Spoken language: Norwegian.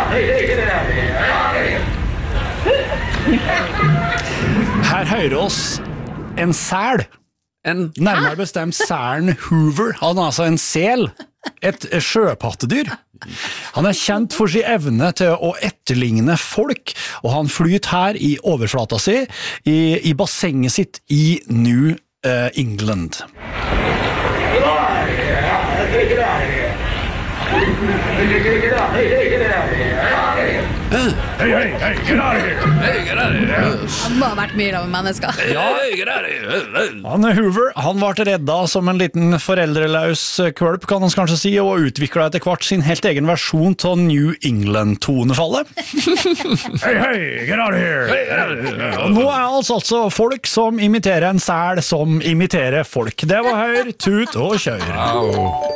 Her hører oss en sel. Nærmere bestemt selen Hoover. Han er altså en sel, et sjøpattedyr. Han er kjent for sin evne til å etterligne folk, og han flyter her i overflata si, i bassenget sitt i New England. Hei, get out of here! Han må ha vært mye av mennesker. Han Hoover, han ble redda som en liten foreldreløs kvalp, kan han kanskje si, og utviklet etter hvert sin helt egen versjon til New England-tonefallet. Hei, get out of here! Og nå er altså folk som imiterer en sel som imiterer folk. Det var høyr, tut og kjør.